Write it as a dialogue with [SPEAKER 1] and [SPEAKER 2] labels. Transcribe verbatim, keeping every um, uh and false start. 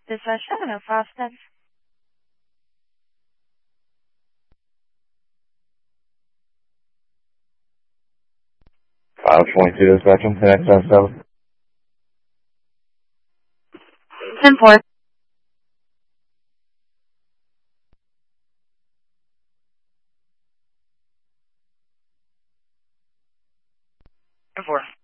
[SPEAKER 1] This is Shannon Foston.
[SPEAKER 2] five twenty-two Spectrum, connect on seven.
[SPEAKER 1] ten four. ten four.